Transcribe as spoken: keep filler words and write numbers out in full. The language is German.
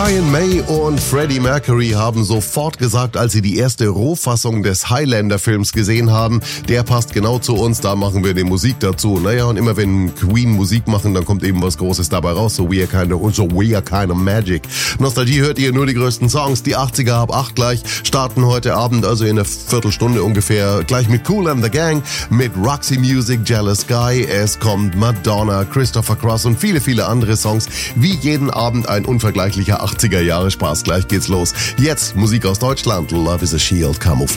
Brian May und Freddie Mercury haben sofort gesagt, als sie die erste Rohfassung des Highlander-Films gesehen haben, der passt genau zu uns, da machen wir die Musik dazu. Naja, und immer wenn Queen Musik machen, dann kommt eben was Großes dabei raus, so we are kind of, so we are kind of magic. Nostalgie hört ihr nur die größten Songs, die achtziger ab acht gleich, starten heute Abend, also in einer Viertelstunde ungefähr, gleich mit Kool and the Gang, mit Roxy Music, Jealous Guy, es kommt Madonna, Christopher Cross und viele, viele andere Songs, wie jeden Abend ein unvergleichlicher achtziger Jahre Spaß. Gleich geht's los. Jetzt Musik aus Deutschland. Love is a Shield, Camouflage.